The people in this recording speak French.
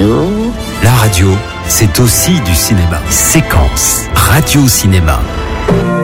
radio. La radio, c'est aussi du cinéma. Séquence Radio Cinéma.